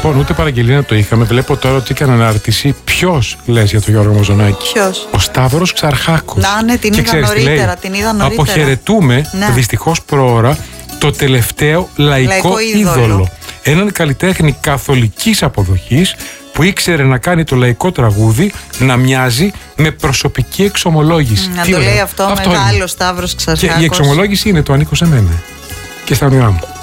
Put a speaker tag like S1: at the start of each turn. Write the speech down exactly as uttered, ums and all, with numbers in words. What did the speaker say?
S1: Λοιπόν, ούτε παραγγελία το είχαμε. Βλέπω τώρα ότι έκανε ανάρτηση. Ποιος λες για τον Γιώργο Μαζονάκη?
S2: Ποιος?
S1: Ο Σταύρος Ξαρχάκος.
S2: Να, ναι, την
S1: και
S2: είδα
S1: ξέρεις,
S2: νωρίτερα.
S1: λέει,
S2: Την είδα νωρίτερα.
S1: αποχαιρετούμε,
S2: ναι.
S1: δυστυχώς προώρα, το τελευταίο λαϊκό,
S2: λαϊκό είδωλο.
S1: είδωλο. Έναν καλλιτέχνη καθολικής αποδοχής που ήξερε να κάνει το λαϊκό τραγούδι να μοιάζει με προσωπική εξομολόγηση.
S2: Να
S1: Τι
S2: το
S1: ωραία.
S2: λέει αυτό,
S1: αυτό
S2: μεγάλο
S1: είναι.
S2: Σταύρος Ξαρχάκος.
S1: Και η εξομολόγηση είναι το ανήκω σε μένα και στα όνειρά μου.